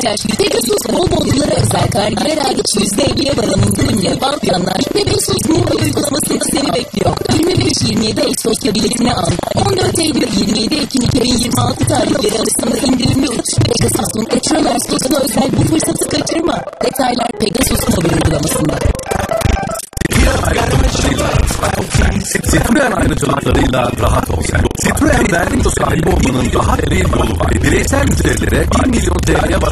Pegasus bol botlara özel kargılar hariç %50'ye varan indirimle Balkanlar Pegasus Mobile uygulamasında seni bekliyor. 25-27 Ağustos'ta biletini al. 14 Eylül 27 Ekim 2026 tarihleri arasında indirimli uç. Pegasus'un Ekran Ağustos'ta özel bu fırsatı kaçırma. Detaylar Pegasus Mobile uygulamasında. Citroen ayrıcalıklarıyla rahat ol sen. Citroen vergi sahibi olmanın rahat bir yolu var. Bireysel müşterilere 1 milyon TL'ye varan